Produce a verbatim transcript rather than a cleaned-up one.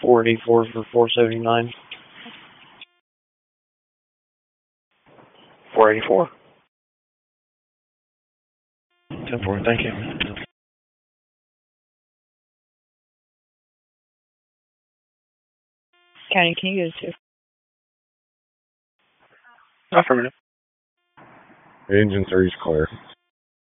four eighty-four for four seventy-nine. four eighty-four. ten four, thank you. County, can you go to? Affirmative. Engine three is clear.